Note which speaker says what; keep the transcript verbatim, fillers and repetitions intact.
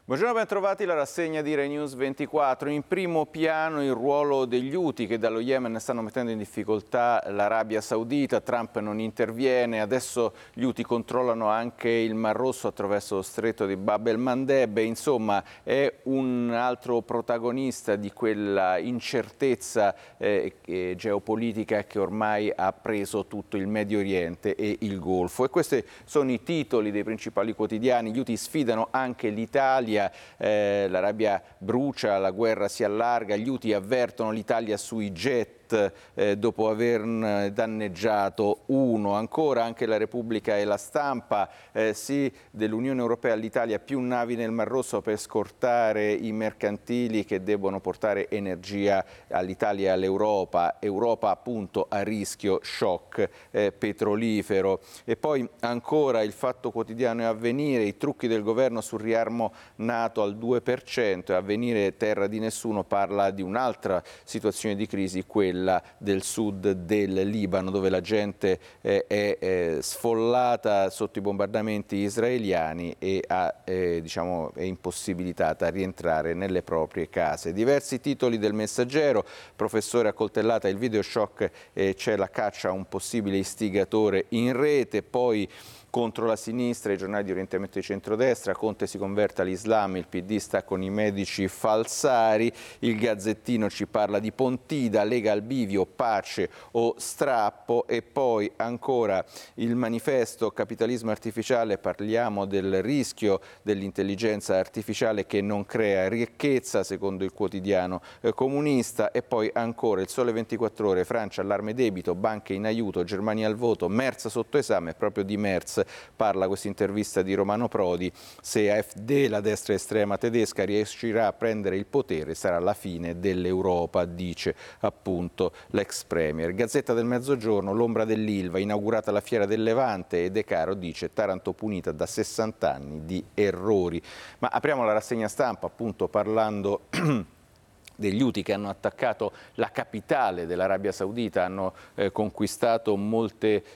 Speaker 1: Buongiorno, ben trovati, la rassegna di Rai News ventiquattro. In primo piano il ruolo degli Houthi che dallo Yemen stanno mettendo in difficoltà l'Arabia Saudita. Trump non interviene, adesso gli Houthi controllano anche il Mar Rosso attraverso lo stretto di Bab el-Mandeb. Insomma, è un altro protagonista di quella incertezza eh, eh, geopolitica che ormai ha preso tutto il Medio Oriente e il Golfo. E questi sono i titoli dei principali quotidiani. Gli Houthi sfidano anche l'Italia. Eh, l'Arabia brucia, la guerra si allarga, gli Houthi avvertono l'Italia sui jet eh, dopo aver danneggiato uno. Ancora anche la Repubblica e la Stampa, eh, sì dell'Unione Europea all'Italia, più navi nel Mar Rosso per scortare i mercantili che debbono portare energia all'Italia e all'Europa. Europa appunto a rischio shock eh, petrolifero. E poi ancora il Fatto Quotidiano e Avvenire, i trucchi del governo sul riarmo NATO al due per cento, e Avvenire, terra di nessuno, parla di un'altra situazione di crisi, quella del sud del Libano, dove la gente eh, è eh, sfollata sotto i bombardamenti israeliani e ha, eh, diciamo, è impossibilitata a rientrare nelle proprie case. Diversi titoli del Messaggero: professore accoltellata, il video shock, eh, c'è la caccia a un possibile istigatore in rete. Poi contro la sinistra, i giornali di orientamento di centrodestra, Conte si converte all'Islam, il P D sta con i medici falsari, il Gazzettino ci parla di Pontida, Lega al bivio, pace o strappo. E poi ancora il Manifesto, capitalismo artificiale, parliamo del rischio dell'intelligenza artificiale che non crea ricchezza, secondo il quotidiano eh, comunista. E poi ancora il Sole ventiquattro Ore, Francia allarme debito, banche in aiuto, Germania al voto, Merz sotto esame. Proprio di Merz parla questa intervista di Romano Prodi: se A F D, la destra estrema tedesca, riuscirà a prendere il potere sarà la fine dell'Europa, dice appunto l'ex premier. Gazzetta del Mezzogiorno, l'ombra dell'Ilva, inaugurata la fiera del Levante e De Caro dice Taranto punita da sessanta anni di errori. Ma apriamo la rassegna stampa appunto parlando degli Houthi che hanno attaccato la capitale dell'Arabia Saudita, hanno eh, conquistato molte